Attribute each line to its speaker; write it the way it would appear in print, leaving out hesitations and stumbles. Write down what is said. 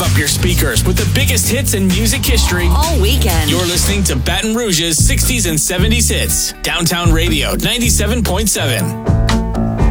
Speaker 1: up your speakers with the biggest hits in music history
Speaker 2: all weekend.
Speaker 1: You're listening to Baton Rouge's 60s and 70s hits. Downtown Radio 97.7.